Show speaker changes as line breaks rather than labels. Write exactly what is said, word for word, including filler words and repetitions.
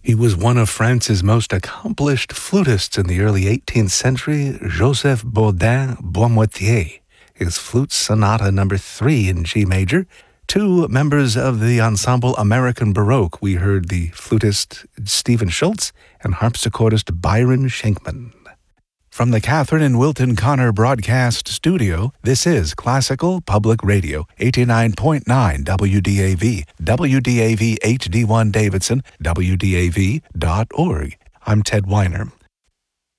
He was one of France's most accomplished flutists in the early eighteenth century, Joseph Bodin Boismoitié. His Flute Sonata number three in G major. Two members of the ensemble American Baroque. We heard the flutist Stephen Schultz and harpsichordist Byron Schenkman. From the Catherine and Wilton Connor Broadcast Studio, this is Classical Public Radio, eighty-nine point nine W D A V, W D A V H D one Davidson, W D A V dot org. I'm Ted Weiner.